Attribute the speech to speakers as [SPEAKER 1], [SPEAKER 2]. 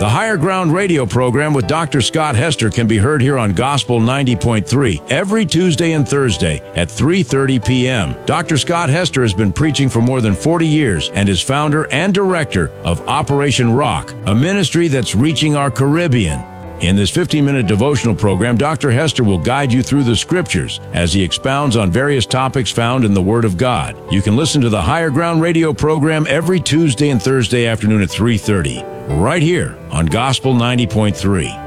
[SPEAKER 1] The Higher Ground radio program with Dr. Scott Hester can be heard here on Gospel 90.3 every Tuesday and Thursday at 3:30 p.m. Dr. Scott Hester has been preaching for more than 40 years and is founder and director of Operation Rock, a ministry that's reaching our Caribbean. In this 15-minute devotional program, Dr. Hester will guide you through the Scriptures as he expounds on various topics found in the Word of God. You can listen to the Higher Ground radio program every Tuesday and Thursday afternoon at 3:30, right here on Gospel 90.3.